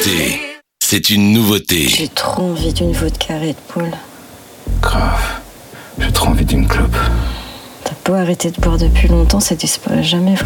nouveauté. C'est une nouveauté. J'ai trop envie d'une vodka Red Bull. Grave. J'ai trop envie d'une clope. T'as beau arrêter de boire depuis longtemps, ça disparaît jamais.